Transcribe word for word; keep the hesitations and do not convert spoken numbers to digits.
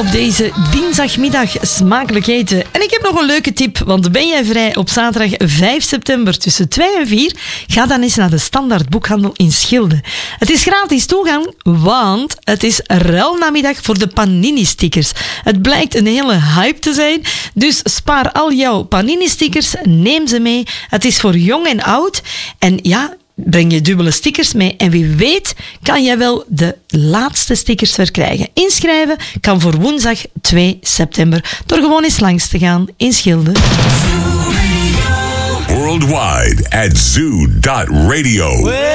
op deze dinsdagmiddag smakelijk eten. En ik heb nog een leuke tip, want ben jij vrij op zaterdag vijf september tussen twee en vier? Ga dan eens naar de Standaard Boekhandel in Schilde. Het is gratis toegang, want het is ruilnamiddag voor de Panini-stickers. Het blijkt een hele hype te zijn, dus spaar al jouw Panini-stickers, neem ze mee. Het is voor jong en oud. En ja, breng je dubbele stickers mee en wie weet kan jij wel de laatste stickers verkrijgen. Inschrijven kan voor woensdag twee september door gewoon eens langs te gaan in Schilde. Worldwide at zoo dot radio.